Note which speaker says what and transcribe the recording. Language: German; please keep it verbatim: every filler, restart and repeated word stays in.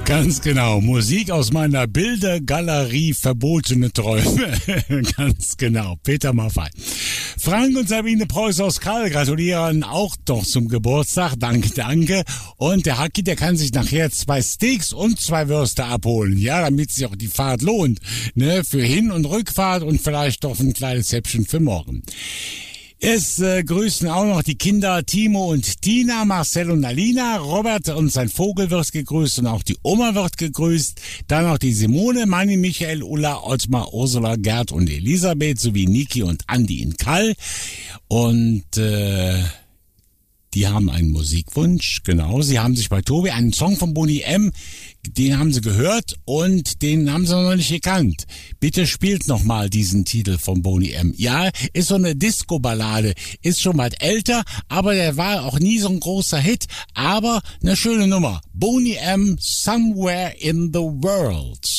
Speaker 1: Ganz genau. Musik aus meiner Bildergalerie Verbotene Träume. Ganz genau. Peter Maffay. Frank und Sabine Preuß aus Karl gratulieren auch doch zum Geburtstag. Danke, danke. Und der Hacki, der kann sich nachher zwei Steaks und zwei Würste abholen. Ja, damit sich auch die Fahrt lohnt. Ne, für Hin- und Rückfahrt und vielleicht doch ein kleines Häppchen für morgen. Es äh, grüßen auch noch die Kinder Timo und Tina, Marcel und Alina, Robert und sein Vogel wird gegrüßt und auch die Oma wird gegrüßt. Dann noch die Simone, Manni, Michael, Ulla, Ottmar, Ursula, Gerd und Elisabeth sowie Niki und Andi in Kall. Und äh, die haben einen Musikwunsch, genau. Sie haben sich bei Tobi einen Song von Boney M., den haben sie gehört und den haben sie noch nicht gekannt. Bitte spielt nochmal diesen Titel von Boney M. Ja, ist so eine Disco-Ballade, ist schon mal älter, aber der war auch nie so ein großer Hit, aber eine schöne Nummer. Boney M. Somewhere in the World.